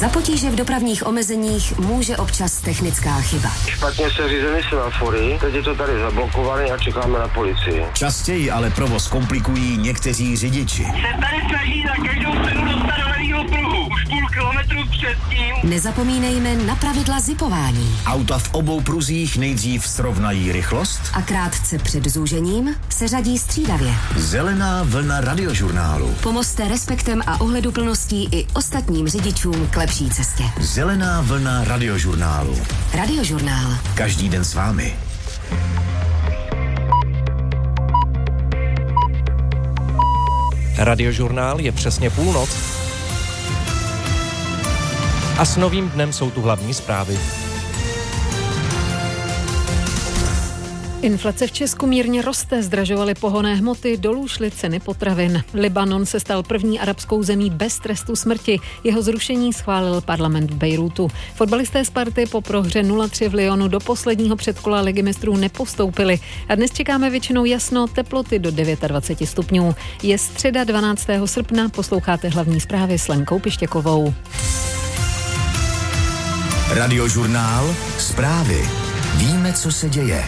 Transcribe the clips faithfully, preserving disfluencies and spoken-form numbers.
Za potíže v dopravních omezeních může občas technická chyba. Špatně se řízený semafory, teď je to tady zablokované a čekáme na policii. Častěji ale provoz komplikují někteří řidiči. Se tady snaží za každou cenu dostat do levýho pruhu. Už půl kilometru předtím. Nezapomínejme na pravidla zipování. Auta v obou pruzích nejdřív srovnají rychlost A krátce před zúžením se řadí střídavě. Zelená vlna radiožurnálu. Pomozte respektem a ohleduplností i ostatním řidičům k lepší cestě. Zelená vlna radiožurnálu. Radiožurnál. Každý den s vámi. Radiožurnál je přesně půlnoc. A s novým dnem jsou tu hlavní zprávy. Inflace v Česku mírně roste, zdražovaly pohonné hmoty, dolů šly ceny potravin. Libanon se stal první arabskou zemí bez trestu smrti. Jeho zrušení schválil parlament v Bejrútu. Fotbalisté Sparty po prohře nula tři v Lyonu do posledního předkola ligy mistrů nepostoupili. A dnes čekáme většinou jasno, teploty do dvacet devět stupňů. Je středa dvanáctého srpna, posloucháte hlavní zprávy s Lenkou Pištěkovou. Radiožurnál. Zprávy. Víme, co se děje.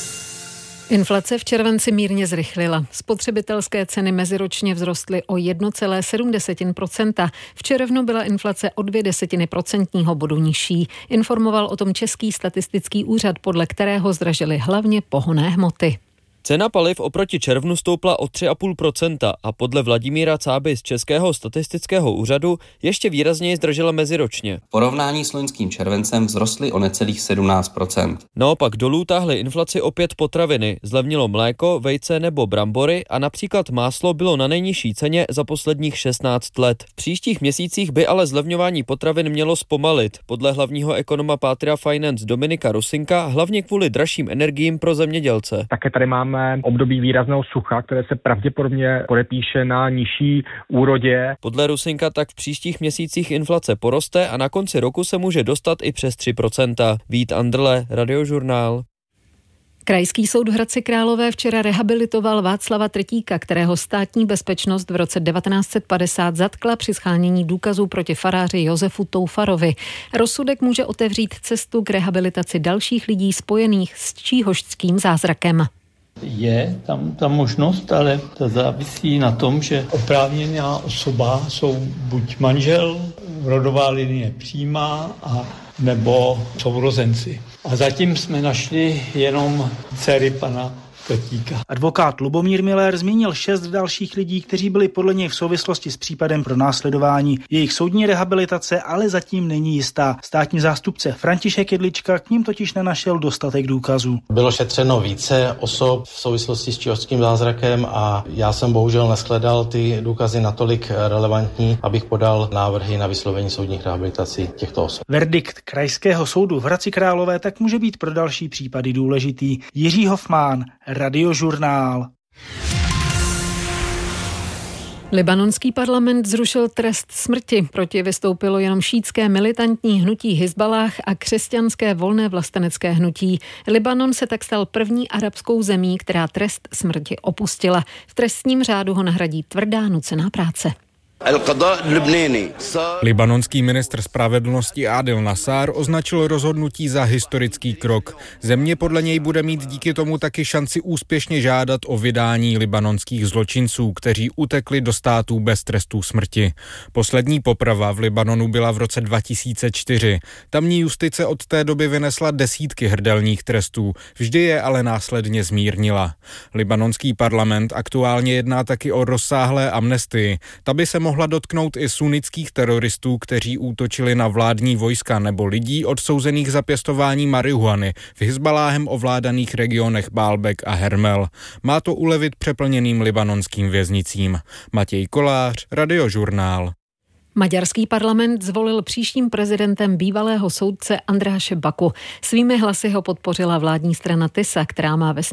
Inflace v červenci mírně zrychlila. Spotřebitelské ceny meziročně vzrostly o jedna celá sedm procenta. V červnu byla inflace o dvě desetiny procentního bodu nižší. Informoval o tom Český statistický úřad, podle kterého zdražily hlavně pohonné hmoty. Cena paliv oproti červnu stoupla o tři celá pět procenta a podle Vladimíra Cáby z Českého statistického úřadu ještě výrazněji zdražila meziročně. V porovnání s loňským červencem vzrostly o necelých sedmnáct procent. Naopak dolů táhly inflaci opět potraviny, zlevnilo mléko, vejce nebo brambory a například máslo bylo na nejnižší ceně za posledních šestnáct let. V příštích měsících by ale zlevňování potravin mělo zpomalit. Podle hlavního ekonoma Patria Finance Dominika Rusinka hlavně kvůli dražším energiím pro zemědělce. Také tady máme období výrazného sucha, které se pravděpodobně podepíše na nižší úrodě. Podle Rusinka tak v příštích měsících inflace poroste a na konci roku se může dostat i přes tři procenta. Vít Andrle, Radiožurnál. Krajský soud v Hradci Králové včera rehabilitoval Václava Trtíka, kterého státní bezpečnost v roce devatenáct set padesát zatkla při shánění důkazů proti faráři Josefu Toufarovi. Rozsudek může otevřít cestu k rehabilitaci dalších lidí spojených s číhošťským zázrakem. Je tam ta možnost, ale to závisí na tom, že oprávněná osoba jsou buď manžel, rodová linie přímá, a nebo sourozenci. A zatím jsme našli jenom dcery pana Trtíka. Advokát Lubomír Miller zmínil šest dalších lidí, kteří byli podle něj v souvislosti s případem pro následování. Jejich soudní rehabilitace ale zatím není jistá. Státní zástupce František Jedlička k ním totiž nenašel dostatek důkazů. Bylo šetřeno více osob v souvislosti s číhošťským zázrakem a já jsem bohužel neshledal ty důkazy natolik relevantní, abych podal návrhy na vyslovení soudních rehabilitací těchto osob. Verdikt Krajského soudu v Hradci Králové tak může být pro další případy důležitý. Jiří Hofmán, Radiožurnál. Libanonský parlament zrušil trest smrti. Proti vystoupilo jenom šítské militantní hnutí Hizballáh a křesťanské volné vlastenecké hnutí. Libanon se tak stal první arabskou zemí, která trest smrti opustila. V trestním řádu ho nahradí tvrdá nucená práce. Libanonský ministr spravedlnosti Adil Nassar označil rozhodnutí za historický krok. Země podle něj bude mít díky tomu taky šanci úspěšně žádat o vydání libanonských zločinců, kteří utekli do států bez trestů smrti. Poslední poprava v Libanonu byla v roce dva tisíce čtyři. Tamní justice od té doby vynesla desítky hrdelních trestů, vždy je ale následně zmírnila. Libanonský parlament aktuálně jedná taky o rozsáhlé amnestii. Ta by se mohla dotknout i sunnických teroristů, kteří útočili na vládní vojska nebo lidí odsouzených za pěstování marihuany v Hizballáhem ovládaných regionech Baalbek a Hermel. Má to ulevit přeplněným libanonským věznicím. Matěj Kolář, Radiožurnál. Maďarský parlament zvolil příštím prezidentem bývalého soudce Andráše Baku. Svými hlasy ho podpořila vládní strana Tisa, která má ve